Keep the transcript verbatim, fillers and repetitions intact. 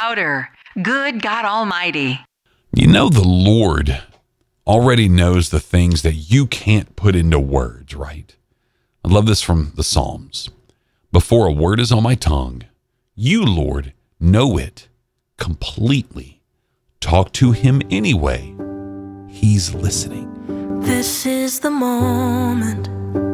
louder. Good God Almighty. You know, the Lord already knows the things that you can't put into words, right? I love this from the Psalms. Before a word is on my tongue, you, Lord, know it completely. Talk to him anyway. He's listening. This is the moment